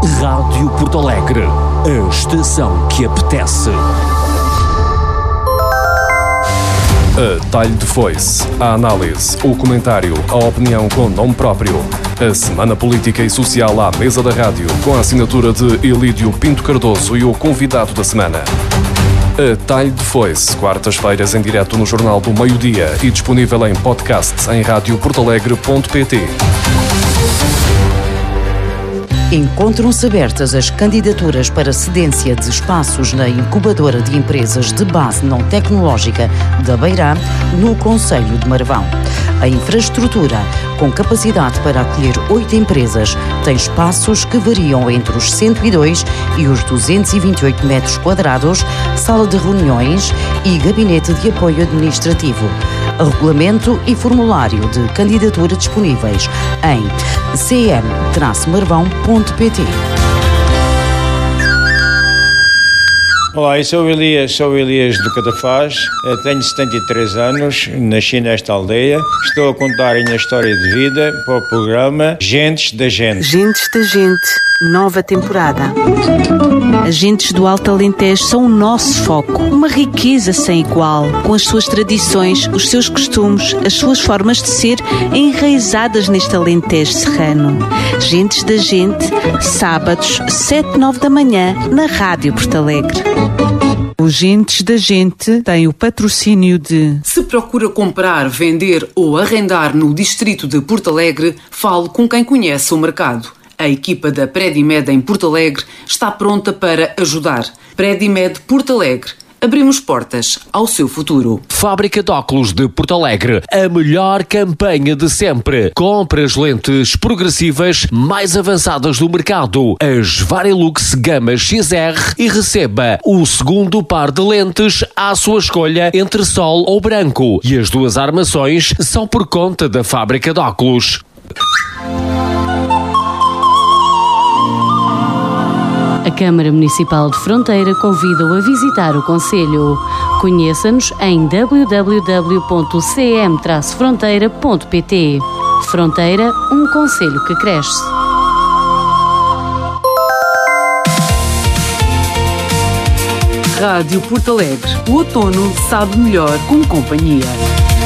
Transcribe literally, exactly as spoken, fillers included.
Rádio Porto Alegre, a estação que apetece. A talho de foice, a análise, o comentário, a opinião com nome próprio. A semana política e social à mesa da rádio, com a assinatura de Elídio Pinto Cardoso e o convidado da semana. A talho de foice, quartas-feiras em direto no Jornal do Meio-Dia e disponível em podcast em rádio porto alegre ponto pt. Encontram-se abertas as candidaturas para cedência de espaços na incubadora de empresas de base não tecnológica da Beirã, no concelho de Marvão. A infraestrutura, com capacidade para acolher oito empresas, tem espaços que variam entre os cento e dois e os duzentos e vinte e oito metros quadrados, sala de reuniões e gabinete de apoio administrativo. Regulamento e formulário de candidatura disponíveis em c m marvão ponto p t. Olá, eu sou o Elias, sou o Elias do Catafaz, tenho setenta e três anos, nasci nesta aldeia, estou a contar a minha história de vida para o programa Gentes da Gente. Gentes da Gente, nova temporada. As gentes do Alto Alentejo são o nosso foco, uma riqueza sem igual, com as suas tradições, os seus costumes, as suas formas de ser enraizadas neste Alentejo serrano. Gentes da Gente, sábados, sete, nove da manhã, na Rádio Porto Alegre. Os Gentes da Gente têm o patrocínio de... Se procura comprar, vender ou arrendar no distrito de Porto Alegre, fale com quem conhece o mercado. A equipa da Predimed em Porto Alegre está pronta para ajudar. Predimed Porto Alegre. Abrimos portas ao seu futuro. Fábrica de óculos de Porto Alegre. A melhor campanha de sempre. Compre as lentes progressivas mais avançadas do mercado. As Varilux Gama X R e receba o segundo par de lentes à sua escolha entre sol ou branco. E as duas armações são por conta da Fábrica de óculos. A Câmara Municipal de Fronteira convida-o a visitar o concelho. Conheça-nos em w w w ponto c m fronteira ponto p t. Fronteira, um concelho que cresce. Rádio Porto Alegre. O outono sabe melhor com companhia.